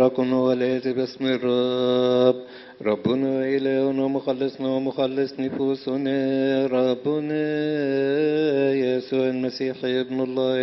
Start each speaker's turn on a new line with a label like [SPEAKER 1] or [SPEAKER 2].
[SPEAKER 1] مبارك هو الآتي باسم الرب، ربنا إلهنا ومخلصنا ومخلص نفوسنا، ربنا يسوع المسيح ابن الله